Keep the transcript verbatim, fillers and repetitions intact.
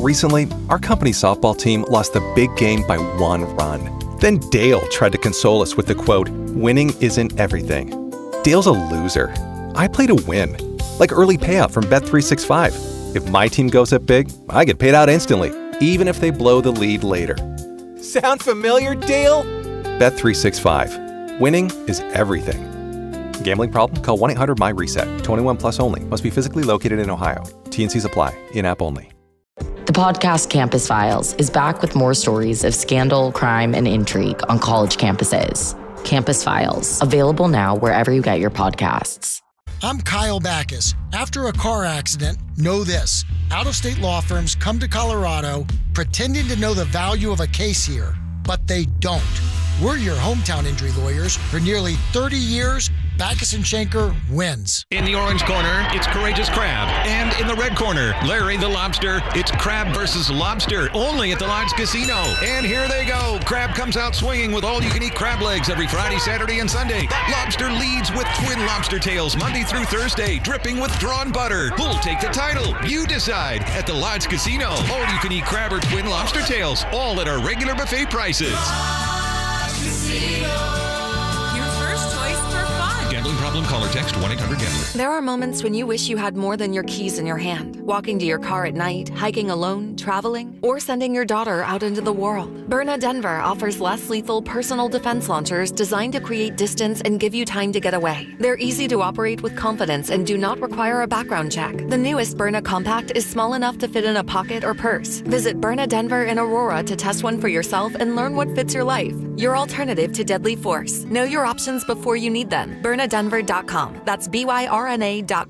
Recently, our company's softball team lost the big game by one run. Then Dale tried to console us with the quote, "Winning isn't everything." Dale's a loser. I play to win. Like early payout from Bet three sixty-five. If my team goes up big, I get paid out instantly, even if they blow the lead later. Sound familiar, Dale? Bet three sixty-five. Winning is everything. Gambling problem? Call one eight hundred M Y reset. twenty-one plus only. Must be physically located in Ohio. T and Cs apply. In-app only. The podcast Campus Files is back with more stories of scandal, crime, and intrigue on college campuses. Campus Files, available now wherever you get your podcasts. I'm Kyle Backus. After a car accident, know this. Out-of-state law firms come to Colorado pretending to know the value of a case here, but they don't. We're your hometown injury lawyers. For nearly thirty years, Backus and Schenker wins. In the orange corner, it's Courageous Crab. And in the red corner, Larry the Lobster. It's Crab versus Lobster, only at the Lodge Casino. And here they go. Crab comes out swinging with all-you-can-eat crab legs every Friday, Saturday, and Sunday. Lobster leads with twin lobster tails Monday through Thursday, dripping with drawn butter. Who'll take the title? You decide at the Lodge Casino. All-you-can-eat crab or twin lobster tails, all at our regular buffet prices. Your first choice for fun. Gambling problem? Call or text one eight hundred gambler. There are moments when you wish you had more than your keys in your hand. Walking to your car at night, hiking alone, traveling, or sending your daughter out into the world. Byrna Denver offers less lethal personal defense launchers designed to create distance and give you time to get away. They're easy to operate with confidence and do not require a background check. The newest Byrna Compact is small enough to fit in a pocket or purse. Visit Byrna Denver in Aurora to test one for yourself and learn what fits your life. Your alternative to deadly force. Know your options before you need them. Byrna Denver dot com. That's B Y R N A dot